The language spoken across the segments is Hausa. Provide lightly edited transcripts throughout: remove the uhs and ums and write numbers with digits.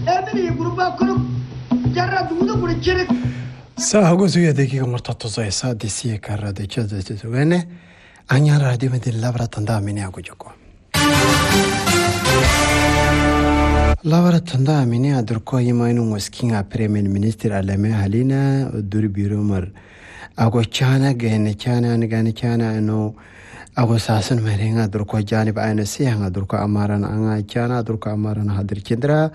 أدري بربا كلهم جرد وده برجرك ساعة زوية دقيقة مرتبطة زي سادة سية كارا دي جزء تزوينة أنيا رادي مدين لابرا تنداميني أكو جوكو لابرا تنداميني أدركو يماينو مسكين بريمين منستر ألمي هالينا دور بيرو مر أكو چانا غيني چانا نغاني چانا أنو أكو ساسن مرين أدركو جانب أين سيها أدركو أماران أنغا چانا أدركو أماران هادر چندرا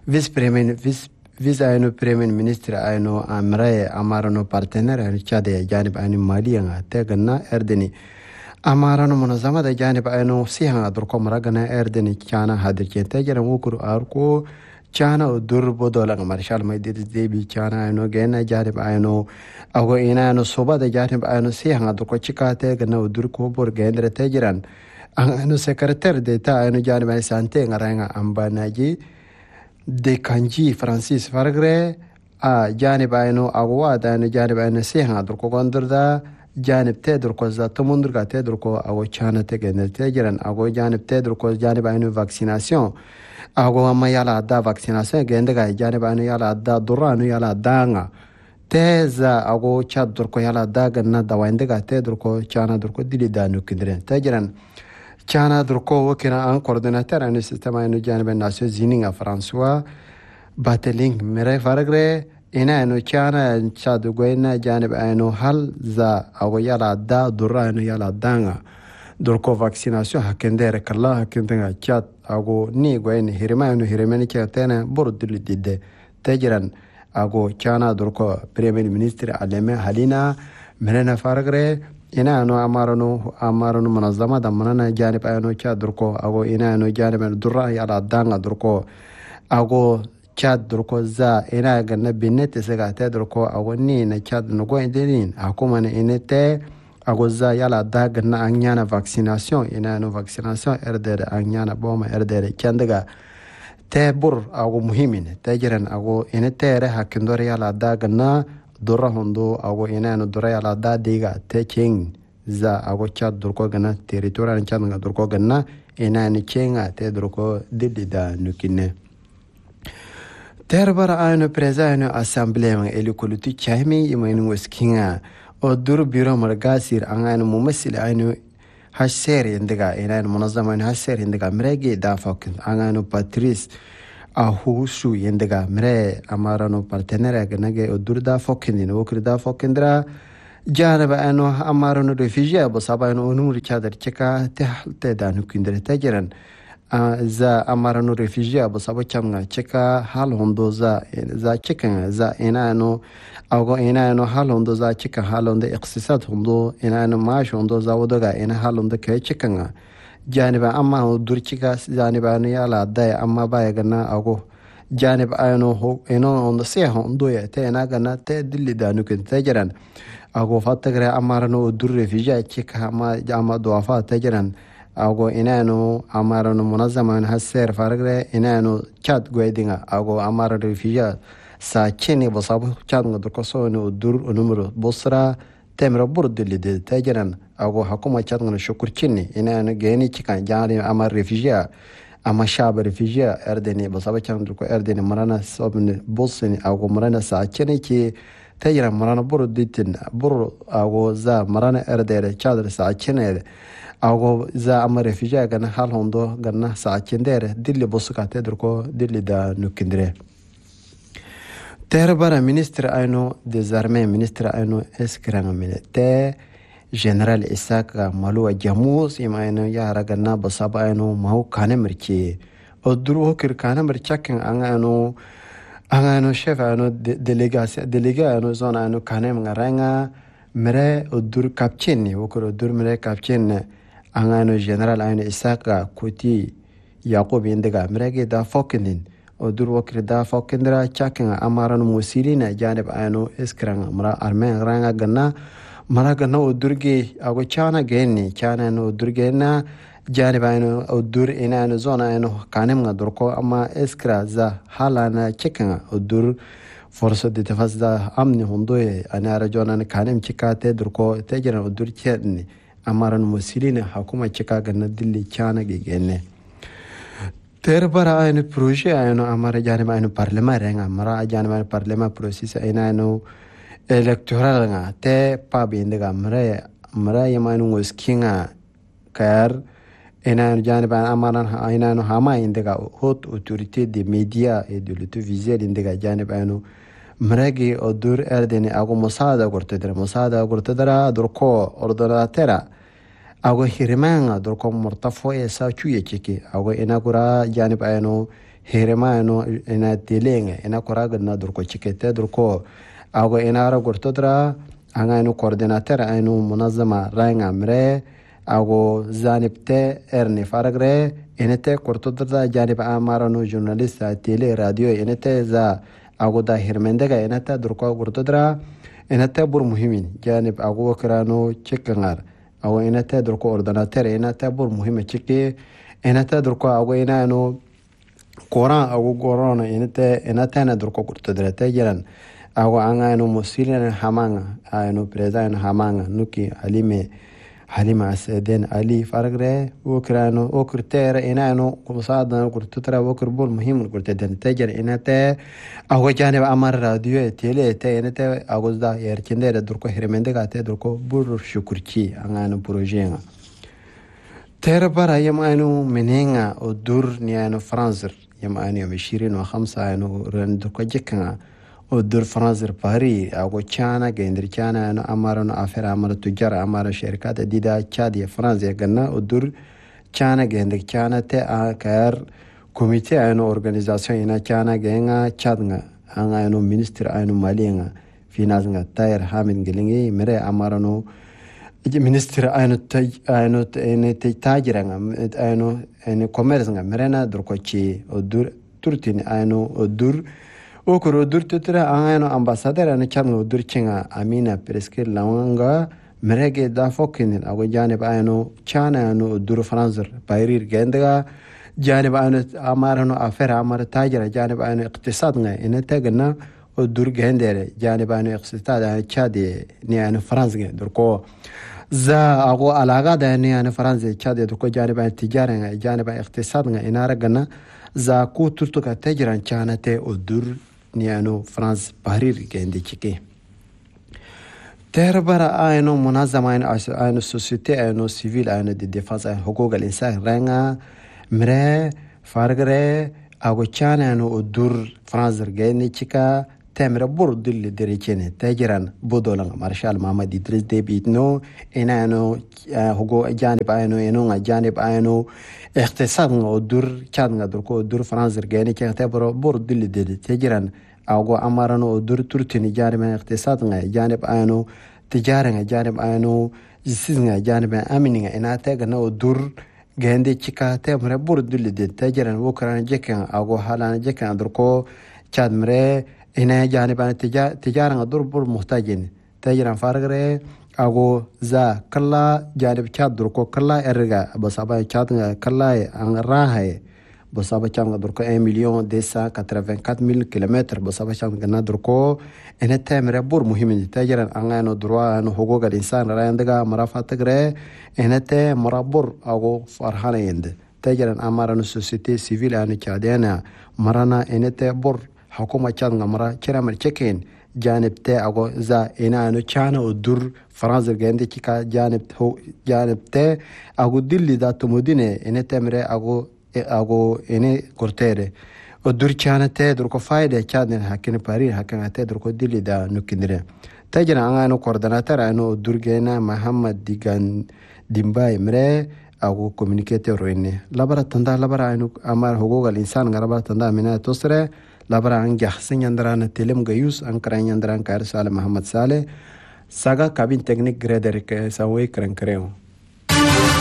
Visa ayno Premier Minister ayno amraye amarano partener ayno chade janib ayno maliya tegna erdeni amarano munazama da janib ayno siha adurko maragana erdeni chana hadir chente jara wukuru arko chana udur bodola marshal maydid debi chana ayno gena janib ayno ago ina ayno soba da janib ayno siha adurko chikate gna udur ko bor gendre tejiran ayno secrétaire d'etat ayno janib ayno sante ngaranga ambanaji de kanji Francis Fargre a janib ayno agwa da ayno janib ayno siha adurko gondurda janib tedurko za tomundurga tedurko ago chana tegene tejiran ago janib tedurko janib ayno vaccination ago amma yala da vaccination gendaga janib ayno yala da durano yala danga teza ago chad durko yala da ganna da wendaga tedurko chana durko dilida nukindren tejiran chana durko wakina an coordinateur an système ayno janib Nations Unies François Bateling mere fargre ina ayno chana chad goina janib ayno hal za ago yala da durano yala danga durko vaccination hakendere kala hakendenga chat ago ni goine hirmayno hirmeni chatena bordul didde tejiran ago chana durko premier ministre aleme halina menena fargre ina ano amarano munazama da manana janib ayno chat durko ago ina ano janib durra yala danga durko ago chad durko za ina ganna binnet sega te durko ago ni na chad no go indenin akuma ne inete ago za yala da ganna anyana vaccination ina no vaccination erdere anyana boma erdere kendaga te bur ago muhimin te jiran ago inete re hakindore yala da ganna durra hondo ago ina no durra yala da diga te king za ago chad durko ganna territorial chad nga durko ganna ina ni chenga te durko didida nukine terbara ayno prezayno assemblée man elikoluti chahmi imayno waskinga odur biro margasir angayno mumassil ayno hasser indiga inayno munazzama ayno hasser indiga mrege dafakin angayno Patrice ahushu indiga mre amarano partenaire ganage odur dafakin wokri dafakindra janaba ayno amarano refugee bosabayno onum richadar cheka te danu kindre tajiran za amarano refugee bosabo chamga cheka hal hondo za cheka za inano ago inano hal hondo za cheka hal hondo iqtisad hondo inano maash hondo za wodaga ina hal hondo ke cheka janiba amma dur cheka janiba no yala da amma baya gana ago janib ayno ho ino hondo se hondo ya te ina gana te dilli danu kin tajiran ago fatagre amarano dur refugee cheka amma doafa tajiran ago inano amarano munazzama hasser fargre inano chat goedinga ago amara refugee sa cheni bosabu chat ngado kosono dur numero bosra temra burdili de tajiran ago hakuma chat ngana shukur chini inano geni chikan jani amar refugee ama shab refugee erdeni bosabu chat ko erdeni marana sobni bosni ago marana sa cheni ki tajiran marana burditin bur ago za marana erdere chat sa cheni ago za ama refugee gana hal hondo gana sa chindere dilli bosuka tedurko dilli da nukindre terbara ministre ayno des armées ministre ayno eskranga milite general Isaka Maluwa Jamus imayno yara gana basaba ayno mau kanemirchi odru hokir kanemirchakin angano chef ayno délégué ayno zona ayno kanem ngaranga mere odur kapcheni wokoro odur mere kapcheni angano general ayno Isaka kuti Yaqub indiga mrege da fokinin odur wakri da fokindra chakinga amaran musilina janib ayno eskranga mara armen ranga ganna mara ganna odurge ago chana geni chana no odurge na janib ayno odur inano zona ayno kanem ngadurko ama eskra za halana chakinga odur forso de tafazda amni hondoye ana rajona kanem chikate durko tejana odur chedni amaran musilina hakuma chika ganna dilli chana gegene Terbara aynu proje aynu amara janib aynu parlema renga mara janib aynu parlema proses aynu electoral nga te pab indiga mara yamanu ngoskinga kar aynu janib amaran aynu hama indiga haute autorité des médias et de l'audiovisuel indiga janib aynu maragi odur erdeni ago musada gortedra durko ordonatera ago hirimanga durko mortafo esa chuye chiki ago inagura janib aynu hirimano ina telenga ina koraga na durko chikete durko ago inara gortedra anga aynu coordinateur aynu munazzama ranga mre ago zanibte erni faragre inete gortedra janib amarano journalista tele radio inete za ago da hirmendega inata durko gortedra inata bur muhimin janib ago krano chikangar ago inata durko ordinateur inata bur muhime chiki inata durko ago inano koran ago gorona inata na durko gortedra tajiran ago anga eno musilena hamanga eno president hamanga nuki halima aseden ali faragre ukrano okurtera inano kumsada kurtutra okurbul muhim kurteden tajar inate ago janib amar radio tele te inate ago da yerkinde durko hirmende gate durko bur shukurchi anga eno projenga terbara yamanu menenga odur ni eno franzer yamanu 25 eno durko jekanga ودور فرنسا باري أو تشانا جندر تشانا أنا أمارنا أفر أمار تجار أمار شركات ديدا تشادي فرنسا جنا ودور تشانا جندر تشانا تا كار كوميتي أنا أورغانيزاسيون أنا تشانا جنا تشادنا أنا أنا مينستر أنا مالينا في ناسنا تاير حامد جلينجي مرة أمارنا مينستر أنا تاجرنا أنا كوميرسنا مرنا دركوتشي ودور تورتين أنا ودور okoro durtutra angano ambassador an chango durchinga amina preske lawanga merege da fokin ago janib ayno chana no dur franzer bayrir gendaga janib ayno amarano afera amar tajira janib ayno iqtisad nga inta gna dur gendere janib ayno iqtisad an chade ni ayno franze durko za ago alaga da ni ayno franze chade durko janib ayno tijara nga janib ayno iqtisad nga inara gna za ku turtuka tajiran chana te dur نيانو فرانس بحرير كندي تشكي تهربرا اينو منظمه اينو سوسيتي اينو سيفيل اينو دي ديفانس حقوق الانسان رانغا مري فارغري اغو تشان اينو دور فرانس كندي تشكا تمر برد اللي دريچنه تاجران بودولان مارشال محمد ادريس ديبيتنو انانو حقوق جانب اينو جانب اينو اقتصاد ودور كان دركو دور فرنسا رجاني كتبرو برد اللي تجران او امرانو دور ترتني جانب اقتصاد جانب اينو تجاره جانب اينو جسنا جانب امنيه انا تاغنا دور غاندي تشكا تمر برد اللي تجران وكران جكان او حالان جكان دركو تشاد مري هنا جانب تجاره دور بر محتاجين تجران فارغري ago za kala janib chad durko kala erga basaba chad kala ang rahay basaba cham durko 1,284,000 km basaba cham gana durko ene temre bur muhimin tajiran angano droit no huquq al insan rayandaga marafat gre ene te marabur ago farhana yende tajiran amara no société civile anu chadena marana ene te bur hukuma chad ngamara kiramar chekin جانب تا أو زا إنا إنه كان ودور فرنسا جندي كا جانب تا أو دل ذات مدينة إنه تمر أو إنه كورتير ودور كان تا دركو فايدة كان هكين بارير هكين تا دركو دل ذا نكندره تجنا أنا إنه كورديناتور إنه دور جينا محمد ديغان ديمباي مرة أو كوميونيكاتور إنه لبرة تندا لبرة إنه أمر حقوق الإنسان غربة تندا منها توسرة labara an jahsin yandrana telem gayus an kran yandran kar sale Muhammad Saleh saga cabin technique greder ke sawe kran kreo